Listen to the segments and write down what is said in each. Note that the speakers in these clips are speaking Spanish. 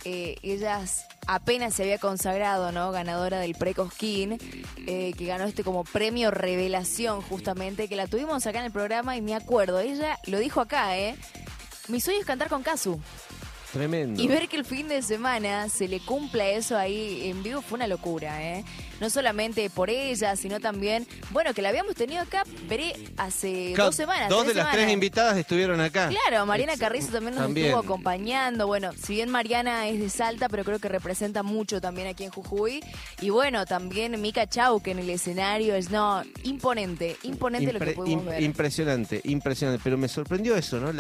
ellas apenas se había consagrado, ¿no? Ganadora del Pre-Cosquín, que ganó como premio revelación justamente, que la tuvimos acá en el programa y me acuerdo, ella lo dijo acá, mi sueño es cantar con Casu. Tremendo. Y ver que el fin de semana se le cumpla eso ahí en vivo fue una locura, No solamente por ella, sino también, bueno, que la habíamos tenido acá, veré, hace 2 semanas. 2 de las 3 invitadas estuvieron acá. Claro, Mariana Carrizo también nos estuvo acompañando. Bueno, si bien Mariana es de Salta, pero creo que representa mucho también aquí en Jujuy. Y bueno, también Mica Chau, que en el escenario es, imponente lo que pudimos ver. Impresionante. Pero me sorprendió eso, ¿no?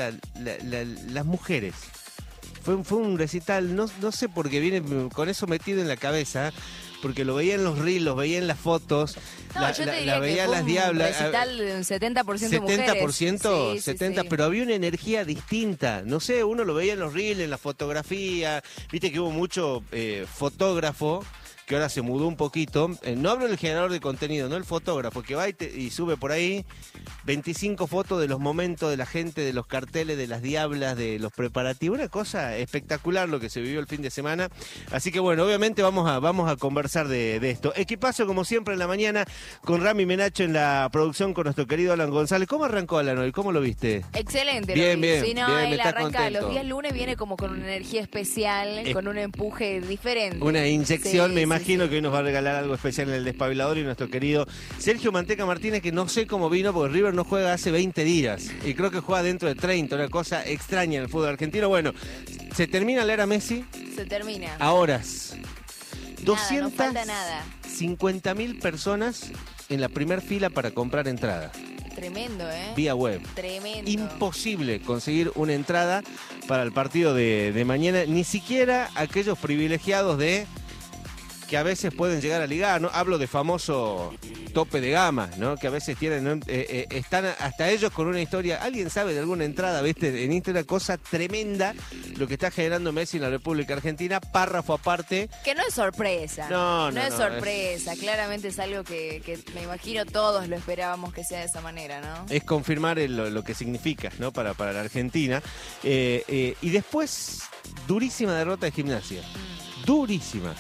Las mujeres. Fue un recital, no sé por qué viene con eso metido en la cabeza, porque lo veía en los reels, lo veía en las fotos, yo te diría veía que fue las diablas. Un recital de un 70% mujeres. 70%, sí, 70%, sí. Pero había una energía distinta. No sé, uno lo veía en los reels, en la fotografía. Viste que hubo mucho fotógrafo que ahora se mudó un poquito. No hablo del generador de contenido, no el fotógrafo, que va y sube por ahí 25 fotos de los momentos de la gente, de los carteles, de las diablas, de los preparativos. Una cosa espectacular lo que se vivió el fin de semana. Así que bueno, obviamente vamos a conversar de esto. Equipazo como siempre en la mañana con Rami Menacho en la producción, con nuestro querido Alan González. ¿Cómo arrancó Alan hoy? ¿Cómo lo viste? Excelente. Bien. Sí, no, Bien, él está arranca contento. los días lunes, viene como con una energía especial, con un empuje diferente. Una inyección, Sí, me imagino sí. que hoy nos va a regalar algo especial en el despabilador, y nuestro querido Sergio Manteca Martínez, que no sé cómo vino, porque River no juega hace 20 días y creo que juega dentro de 30, una cosa extraña en el fútbol argentino. Bueno, se termina la era Messi. Se termina. A horas. No falta nada. 250.000 personas en la primer fila para comprar entrada. Tremendo, Vía web. Tremendo. Imposible conseguir una entrada para el partido de mañana, ni siquiera aquellos privilegiados que a veces pueden llegar a ligar, ¿no? Hablo de famoso tope de gama, ¿no? Que a veces tienen, ¿no? Están hasta ellos con una historia. ¿Alguien sabe de alguna entrada, viste? En Instagram, cosa tremenda lo que está generando Messi en la República Argentina, párrafo aparte. Que no es sorpresa. No es sorpresa. Claramente es algo que me imagino todos lo esperábamos que sea de esa manera, ¿no? Es confirmar lo que significa, ¿no? Para la Argentina. Y después, durísima derrota de Gimnasia. Durísima.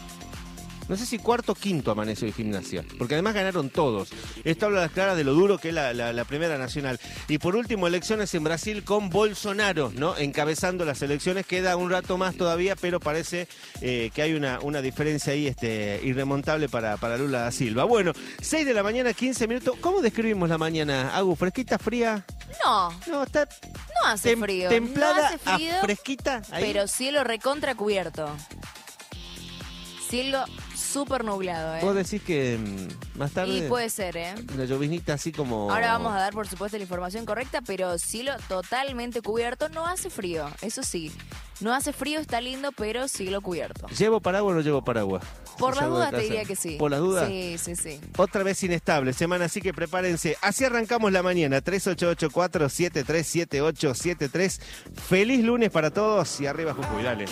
No sé si cuarto o quinto amaneció de Gimnasia, porque además ganaron todos. Esto habla a las claras de lo duro que es la Primera Nacional. Y por último, elecciones en Brasil con Bolsonaro, ¿no? Encabezando las elecciones. Queda un rato más todavía, pero parece que hay una diferencia ahí irremontable para Lula da Silva. Bueno, 6 de la mañana, 15 minutos. ¿Cómo describimos la mañana, Agu? ¿Fresquita, fría? No, Está no hace frío. templada, No hace frío, a fresquita. Ahí. pero cielo recontra cubierto. Cielo súper nublado, ¿Vos decís que más tarde? Y puede ser, Una lloviznita así como... Ahora vamos a dar, por supuesto, la información correcta, pero cielo totalmente cubierto. No hace frío, eso sí. No hace frío, está lindo, pero cielo cubierto. ¿Llevo paraguas o no llevo paraguas? Por las dudas te diría que sí. ¿Por las dudas? Sí. Otra vez inestable, semana, así que prepárense. Así arrancamos la mañana, 3884-737873. Feliz lunes para todos y arriba Jujuy, dale.